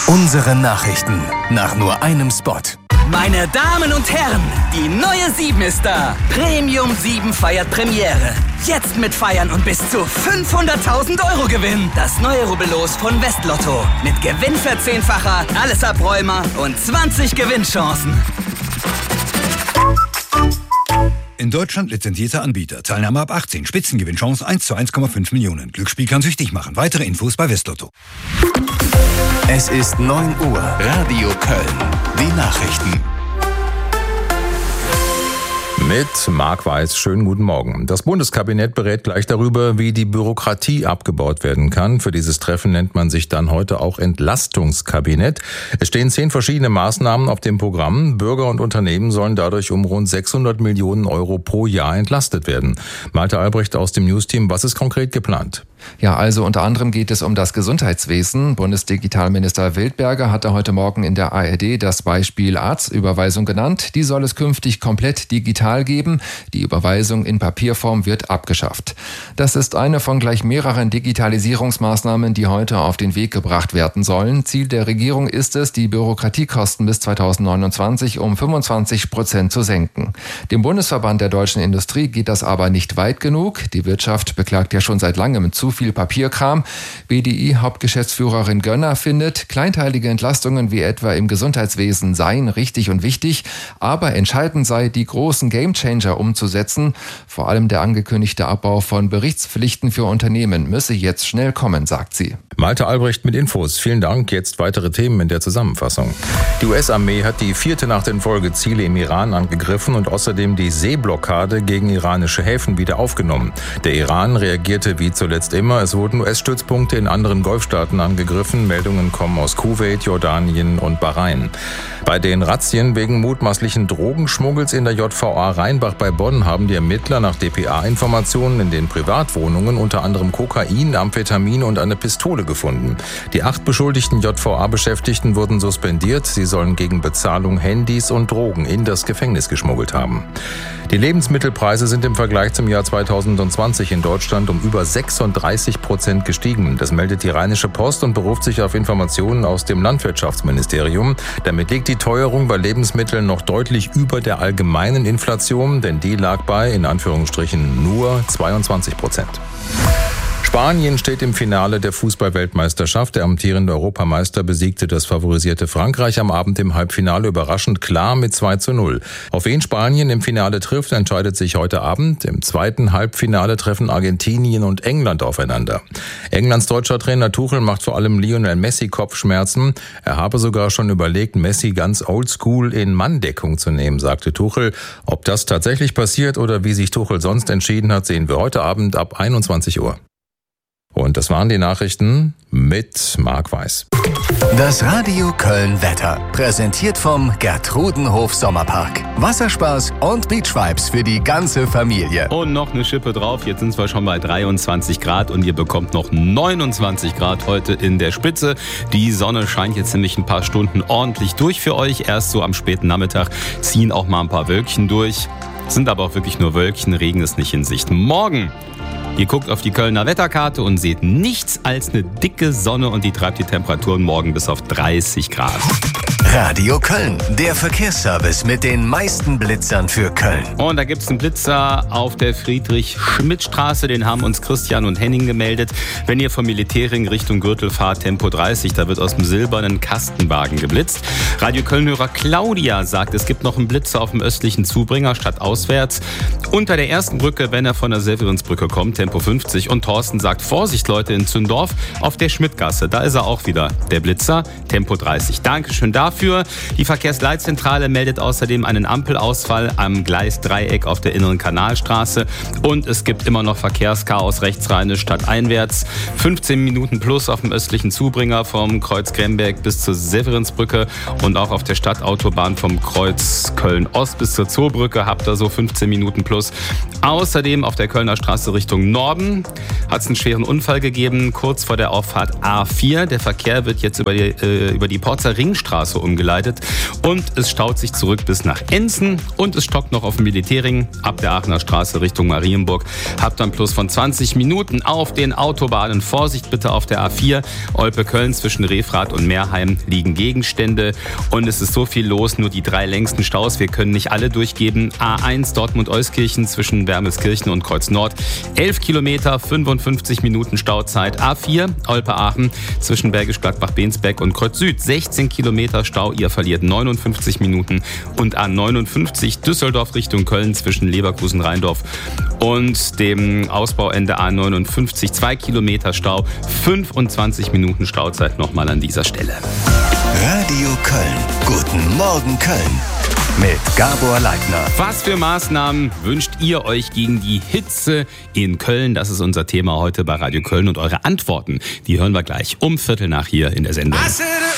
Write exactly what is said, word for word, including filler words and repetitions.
Unsere Nachrichten nach nur einem Spot. Meine Damen und Herren, die neue sieben ist da. Premium sieben feiert Premiere. Jetzt mit Feiern und bis zu fünfhunderttausend Euro Gewinn. Das neue Rubbellos von Westlotto. Mit Gewinnverzehnfacher, alles Abräumer und zwanzig Gewinnchancen. In Deutschland lizenzierter Anbieter. Teilnahme ab achtzehn. Spitzengewinnchance eins zu eins Komma fünf Millionen. Glücksspiel kann süchtig machen. Weitere Infos bei Westlotto. Es ist neun Uhr. Radio Köln. Die Nachrichten. Mit Marc Weiß, schönen guten Morgen. Das Bundeskabinett berät gleich darüber, wie die Bürokratie abgebaut werden kann. Für dieses Treffen nennt man sich dann heute auch Entlastungskabinett. Es stehen zehn verschiedene Maßnahmen auf dem Programm. Bürger und Unternehmen sollen dadurch um rund sechshundert Millionen Euro pro Jahr entlastet werden. Malte Albrecht aus dem Newsteam, was ist konkret geplant? Ja, also unter anderem geht es um das Gesundheitswesen. Bundesdigitalminister Wildberger hatte heute Morgen in der A R D das Beispiel Arztüberweisung genannt. Die soll es künftig komplett digital geben. Die Überweisung in Papierform wird abgeschafft. Das ist eine von gleich mehreren Digitalisierungsmaßnahmen, die heute auf den Weg gebracht werden sollen. Ziel der Regierung ist es, die Bürokratiekosten bis zweitausendneunundzwanzig um fünfundzwanzig Prozent zu senken. Dem Bundesverband der deutschen Industrie geht das aber nicht weit genug. Die Wirtschaft beklagt ja schon seit langem zu viel Papierkram. B D I-Hauptgeschäftsführerin Gönner findet, kleinteilige Entlastungen wie etwa im Gesundheitswesen seien richtig und wichtig, aber entscheidend sei, die großen Gamechanger umzusetzen. Vor allem der angekündigte Abbau von Berichtspflichten für Unternehmen müsse jetzt schnell kommen, sagt sie. Malte Albrecht mit Infos. Vielen Dank. Jetzt weitere Themen in der Zusammenfassung. Die U S-Armee hat die vierte Nacht in Folge Ziele im Iran angegriffen und außerdem die Seeblockade gegen iranische Häfen wieder aufgenommen. Der Iran reagierte wie zuletzt immer. Es wurden U S-Stützpunkte in anderen Golfstaaten angegriffen. Meldungen kommen aus Kuwait, Jordanien und Bahrain. Bei den Razzien wegen mutmaßlichen Drogenschmuggels in der J V A Rheinbach bei Bonn haben die Ermittler nach D P A-Informationen in den Privatwohnungen unter anderem Kokain, Amphetamin und eine Pistole gefunden. Die acht beschuldigten J V A-Beschäftigten wurden suspendiert. Sie sollen gegen Bezahlung Handys und Drogen in das Gefängnis geschmuggelt haben. Die Lebensmittelpreise sind im Vergleich zum Jahr zweitausendzwanzig in Deutschland um über sechsunddreißig Prozent gestiegen. Das meldet die Rheinische Post und beruft sich auf Informationen aus dem Landwirtschaftsministerium. Damit liegt die Teuerung bei Lebensmitteln noch deutlich über der allgemeinen Inflation, denn die lag bei, in Anführungsstrichen, nur zweiundzwanzig Prozent. Spanien steht im Finale der Fußball-Weltmeisterschaft. Der amtierende Europameister besiegte das favorisierte Frankreich am Abend im Halbfinale überraschend klar mit zwei zu null. Auf wen Spanien im Finale trifft, entscheidet sich heute Abend. Im zweiten Halbfinale treffen Argentinien und England aufeinander. Englands deutscher Trainer Tuchel macht vor allem Lionel Messi Kopfschmerzen. Er habe sogar schon überlegt, Messi ganz oldschool in Manndeckung zu nehmen, sagte Tuchel. Ob das tatsächlich passiert oder wie sich Tuchel sonst entschieden hat, sehen wir heute Abend ab einundzwanzig Uhr. Und das waren die Nachrichten mit Marc Weiß. Das Radio Köln Wetter. Präsentiert vom Gertrudenhof Sommerpark. Wasserspaß und Beachvibes für die ganze Familie. Und noch eine Schippe drauf. Jetzt sind wir schon bei dreiundzwanzig Grad und ihr bekommt noch neunundzwanzig Grad heute in der Spitze. Die Sonne scheint jetzt nämlich ein paar Stunden ordentlich durch für euch. Erst so am späten Nachmittag ziehen auch mal ein paar Wölkchen durch. Sind aber auch wirklich nur Wölkchen. Regen ist nicht in Sicht. Morgen. Ihr guckt auf die Kölner Wetterkarte und seht nichts als eine dicke Sonne und die treibt die Temperaturen morgen bis auf dreißig Grad. Radio Köln, der Verkehrsservice mit den meisten Blitzern für Köln. Und da gibt es einen Blitzer auf der Friedrich-Schmidt-Straße, den haben uns Christian und Henning gemeldet. Wenn ihr vom Militärring Richtung Gürtel fahrt, Tempo dreißig, da wird aus dem silbernen Kastenwagen geblitzt. Radio Köln-Hörer Claudia sagt, es gibt noch einen Blitzer auf dem östlichen Zubringer, stadtauswärts. Unter der ersten Brücke, wenn er von der Severinsbrücke kommt, Tempo fünfzig. Und Thorsten sagt, Vorsicht Leute in Zündorf, auf der Schmidtgasse, da ist er auch wieder, der Blitzer, Tempo dreißig. Dankeschön dafür. Die Verkehrsleitzentrale meldet außerdem einen Ampelausfall am Gleisdreieck auf der Inneren Kanalstraße. Und es gibt immer noch Verkehrschaos rechtsrheinisch stadteinwärts. fünfzehn Minuten plus auf dem östlichen Zubringer vom Kreuz Gremberg bis zur Severinsbrücke und auch auf der Stadtautobahn vom Kreuz Köln-Ost bis zur Zoobrücke habt ihr so fünfzehn Minuten plus. Außerdem auf der Kölner Straße Richtung Norden hat es einen schweren Unfall gegeben, kurz vor der Auffahrt A vier. Der Verkehr wird jetzt über die, äh, über die Porzer Ringstraße umgeleitet und es staut sich zurück bis nach Enzen und es stockt noch auf dem Militärring ab der Aachener Straße Richtung Marienburg. Habt dann plus von zwanzig Minuten auf den Autobahnen. Vorsicht bitte auf der A vier. Olpe-Köln zwischen Refrath und Meerheim liegen Gegenstände und es ist so viel los, nur die drei längsten Staus. Wir können nicht alle durchgeben. A eins Dortmund-Euskirchen zwischen Wermelskirchen und Kreuz Nord. elf Kilometer, fünfundfünfzig Minuten Stauzeit. A vier Olpe-Aachen zwischen Bergisch Gladbach-Bensberg und Kreuz Süd. sechzehn Kilometer Stau. Ihr verliert neunundfünfzig Minuten. Und A neunundfünfzig Düsseldorf Richtung Köln zwischen Leverkusen-Rheindorf und dem Ausbauende A neunundfünfzig. zwei Kilometer Stau. fünfundzwanzig Minuten Stauzeit nochmal an dieser Stelle. Radio Köln. Guten Morgen Köln. Mit Gabor Leitner. Was für Maßnahmen wünscht ihr euch gegen die Hitze in Köln? Das ist unser Thema heute bei Radio Köln und eure Antworten, die hören wir gleich um Viertel nach hier in der Sendung.